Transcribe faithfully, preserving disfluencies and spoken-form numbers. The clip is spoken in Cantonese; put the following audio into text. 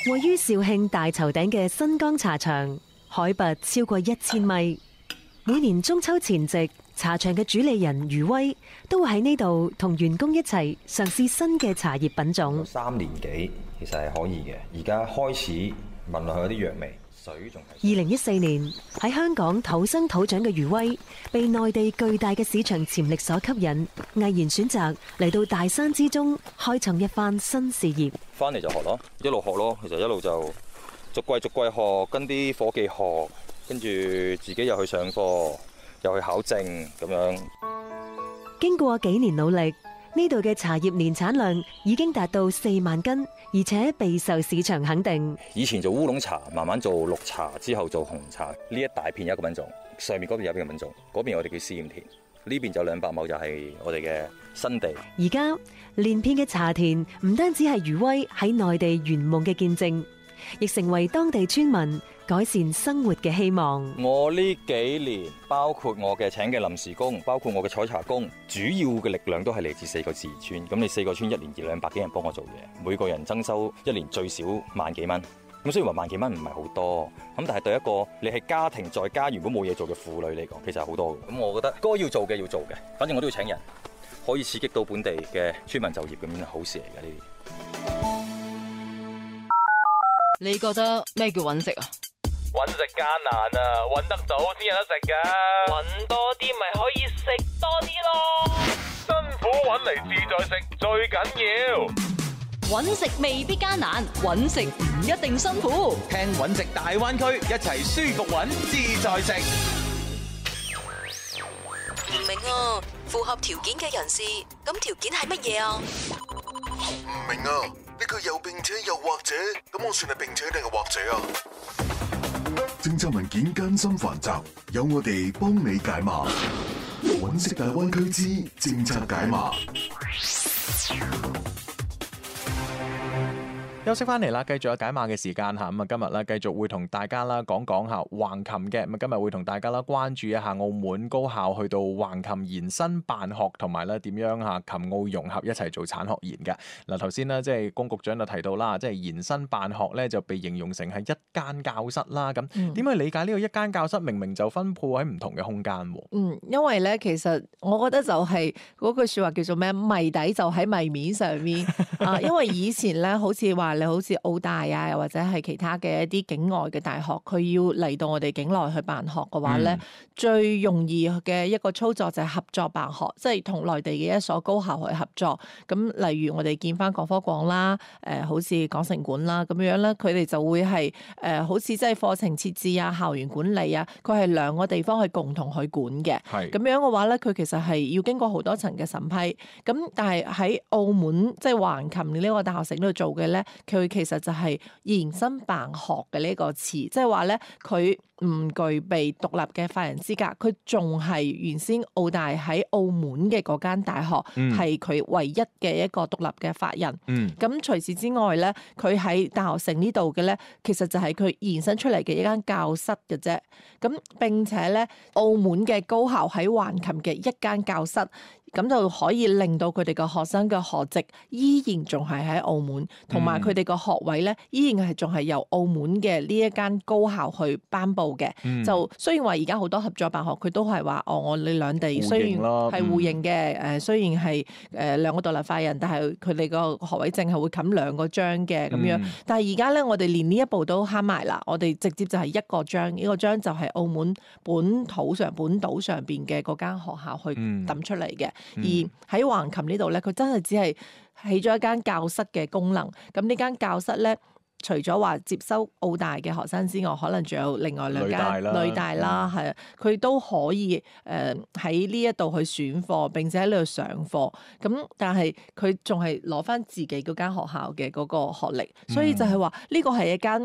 位於肇慶大頭頂嘅新江茶場，海拔超過一千米。每年中秋前夕，茶場嘅主理人余威都會喺呢度同員工一齊嘗試新嘅茶葉品種。 三年幾其實係可以嘅，而家開始聞落去有啲藥味，水仲係。 二零一四年喺香港土生土長嘅余威，被內地巨大嘅市場潛力所吸引，毅然選擇嚟到大山之中開創一番新事業。 翻嚟就學咯，一路學咯，其實一路就逐季逐季學，跟啲伙計學。跟住自己又去上課，又去考證咁樣。 經過幾年努力，呢度嘅茶葉年產量已經達到四萬斤，而且備受市場肯定。 以前做烏龍茶，慢慢做綠茶，之後做紅茶。呢一大片有一個品種，上面嗰邊有一個品種，嗰邊我哋叫試驗田，呢邊就兩百畝就係我哋嘅新地。 而家連片嘅茶田唔單止係余威喺內地圓夢嘅見證，亦成為當地村民改善生活嘅希望。 我呢幾年，包括我嘅請嘅臨時工，包括我嘅採茶工，主要嘅力量都係嚟自四個自然村。咁你四個村一年二兩百幾人幫我做嘢，每個人增收一年最少萬幾蚊。咁雖然話萬幾蚊唔係好多，咁但係對一個你係家庭在家如果冇嘢做嘅婦女嚟講，其實係好多嘅。咁我覺得該要做嘅要做嘅，反正我都要請人，可以刺激到本地嘅村民就業，咁樣係好事嚟嘅呢啲。 你覺得咩叫揾食啊？ 揾食艱難啊，揾得到先有得食噶。揾多啲咪可以食多啲咯。辛苦揾嚟自在食最緊要。 揾食未必艱難，揾食唔一定辛苦。 聽揾食大灣區，一齊舒服揾自在食。 唔明啊，符合條件嘅人士，咁條件係乜嘢啊？ 唔明啊，呢個又並且又或者，咁我算係並且定係或者啊？政策文件艱辛繁雜，有我哋幫你解碼。揾食大灣區之政策解碼。 休息翻嚟啦，繼續有解碼嘅時間吓，咁啊今日咧繼續會同大家啦講講下橫琴嘅，咁啊今日會同大家啦關注一下澳門高校去到橫琴延伸辦學，同埋咧點樣吓琴澳融合一齊做產學研嘅。嗱頭先咧即係龔局長就提到啦，即係延伸辦學咧就被形容成係一間教室啦，咁點去理解呢個一間教室明明就分布喺唔同嘅空間？ 嗯，因為咧其實我覺得就係嗰句說話叫做咩，謎底就喺謎面上面啊，因為以前咧好似話。你好似澳大啊，又或者係其他嘅一啲境外嘅大學，佢要嚟到我哋境內去辦學嘅話咧，嗯、最容易嘅一個操作就係合作辦學，即係同內地嘅一所高校去合作。咁例如我哋見翻廣科廣啦，誒、呃、好似廣城館啦咁樣咧，佢哋就會係誒、呃、好似即係課程設置啊、校園管理啊，佢係兩個地方去共同去管嘅。係咁樣嘅話咧，佢其實係要經過好多層嘅審批。咁但係喺澳門即係橫琴呢個大學城度做嘅咧。佢其實就係延伸辦學嘅呢個詞，即係話咧，佢唔具備獨立嘅法人資格，佢仲係原先澳大喺澳門嘅嗰間大學，係佢、嗯、唯一嘅一個獨立嘅法人。咁、嗯、除此之外咧，佢喺大學城呢度嘅咧，其實就係佢延伸出嚟嘅一間教室嘅啫。咁並且咧，澳門嘅高校喺橫琴嘅一間教室。咁就可以令到佢哋個學生嘅學籍依然仲係喺澳門，同埋佢哋個學位咧依然係仲係由澳門嘅呢一間高校去頒布嘅。嗯、就雖然話而家好多合作辦學，佢都係話哦，我哋兩地雖然係互認嘅，誒、嗯、雖然係誒兩個獨立法人，但係佢哋個學位證係會冚兩個章嘅咁樣。嗯、但係而家咧，我哋連呢一步都慳埋啦，我哋直接就係一個章，呢個章就係澳門本土上本島上邊嘅嗰間學校去揼出嚟嘅。而喺橫琴呢度咧，佢真係只係起咗一間教室嘅功能。咁呢間教室咧，除咗話接收澳大嘅學生之外，可能仲有另外兩間女大啦，係啊，佢都可以誒喺呢一度去選課，並且喺呢度上課。咁但係佢仲係攞翻自己嗰間學校嘅嗰個學歷，所以就係話呢個係一間